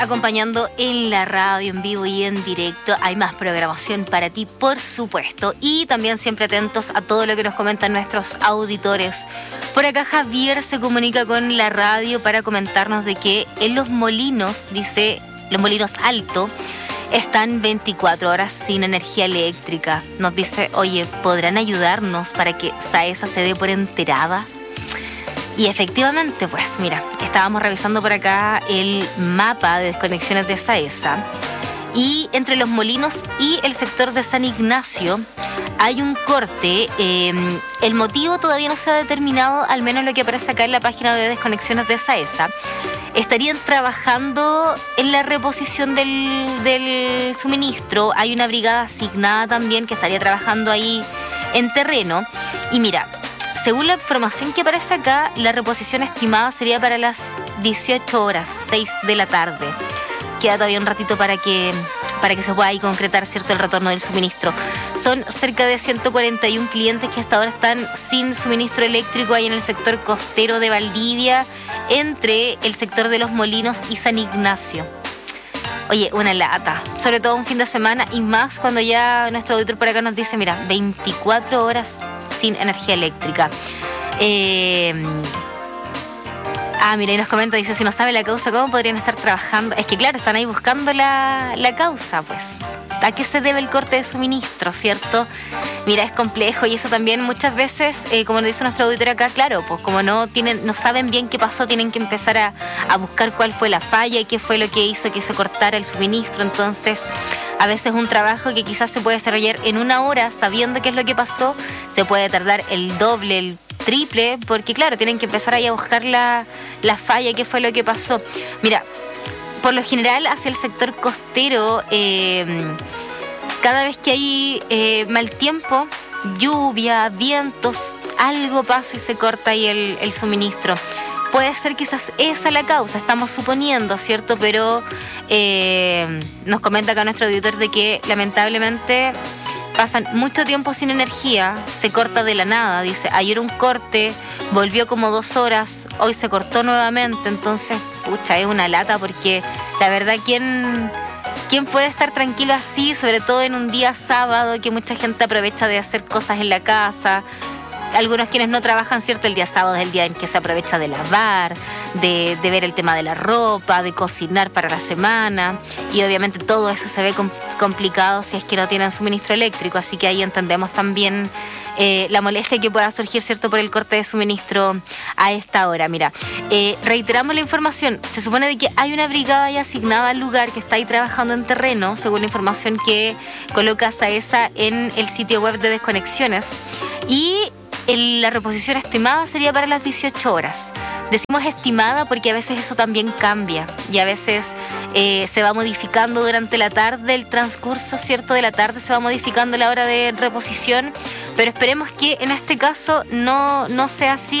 acompañando en la radio, en vivo y en directo. Hay más programación para ti, por supuesto. Y también siempre atentos a todo lo que nos comentan nuestros auditores. Por acá Javier se comunica con la radio para comentarnos de que en Los Molinos, dice, Los Molinos Alto, están 24 horas sin energía eléctrica. Nos dice, oye, ¿podrán ayudarnos para que SAESA se dé por enterada? Y efectivamente, pues mira, estábamos revisando por acá el mapa de desconexiones de SAESA y entre Los Molinos y el sector de San Ignacio hay un corte. El motivo todavía no se ha determinado, al menos lo que aparece acá en la página de desconexiones de SAESA. Estarían trabajando en la reposición del suministro. Hay una brigada asignada también que estaría trabajando ahí en terreno. Y mira, según la información que aparece acá, la reposición estimada sería para las 18 horas, 6 de la tarde. Queda todavía un ratito para que se pueda ahí concretar, ¿cierto?, el retorno del suministro. Son cerca de 141 clientes que hasta ahora están sin suministro eléctrico ahí en el sector costero de Valdivia, entre el sector de Los Molinos y San Ignacio. Oye, una lata, sobre todo un fin de semana y más cuando ya nuestro auditor por acá nos dice, mira, 24 horas sin energía eléctrica. Mira, y nos comenta, dice, si no sabe la causa, ¿cómo podrían estar trabajando? Es que claro, están ahí buscando la causa, pues. ¿A qué se debe el corte de suministro, cierto? Mira, es complejo y eso también muchas veces, como nos dice nuestro auditor acá, claro, pues como no saben bien qué pasó, tienen que empezar a buscar cuál fue la falla y qué fue lo que hizo que se cortara el suministro. Entonces, a veces un trabajo que quizás se puede desarrollar en una hora, sabiendo qué es lo que pasó, se puede tardar el doble, el triple, porque claro, tienen que empezar ahí a buscar la falla, qué fue lo que pasó. Mira, por lo general hacia el sector costero, cada vez que hay mal tiempo, lluvia, vientos, algo pasa y se corta ahí el suministro. Puede ser quizás esa la causa, estamos suponiendo, ¿cierto? Pero nos comenta acá nuestro auditor de que lamentablemente pasan mucho tiempo sin energía, se corta de la nada. Dice, ayer un corte, volvió como 2 horas, hoy se cortó nuevamente. Entonces, pucha, es una lata porque la verdad, ¿quién puede estar tranquilo así? Sobre todo en un día sábado que mucha gente aprovecha de hacer cosas en la casa. Algunos quienes no trabajan, ¿cierto? El día sábado es el día en que se aprovecha de lavar, de ver el tema de la ropa, de cocinar para la semana. Y obviamente todo eso se ve complicado si es que no tienen suministro eléctrico. Así que ahí entendemos también la molestia que pueda surgir, ¿cierto?, por el corte de suministro a esta hora. Mira, reiteramos la información. Se supone de que hay una brigada ya asignada al lugar que está ahí trabajando en terreno, según la información que coloca SAESA en el sitio web de desconexiones. Y la reposición estimada sería para las 18 horas. Decimos estimada porque a veces eso también cambia y a veces se va modificando durante la tarde, el transcurso, ¿cierto?, de la tarde se va modificando la hora de reposición, pero esperemos que en este caso no sea así.